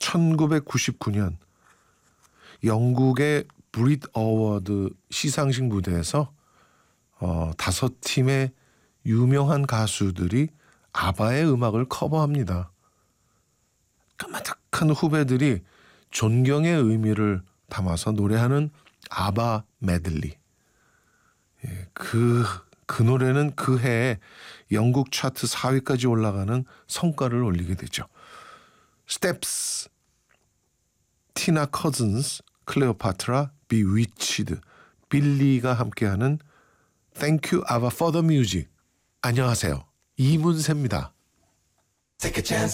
1999년 영국의 브릿 어워드 시상식 무대에서 5팀의 유명한 가수들이 아바의 음악을 커버합니다. 까마득한 후배들이 존경의 의미를 담아서 노래하는 아바 메들리. 그 노래는 그 해에 영국 차트 4위까지 올라가는 성과를 올리게 되죠. 스텝스, 티나 커즌스, 클레오파트라, 비위치드, 빌리가 함께하는 Thank you, Ava, for the music. 안녕하세요. 이문세입니다.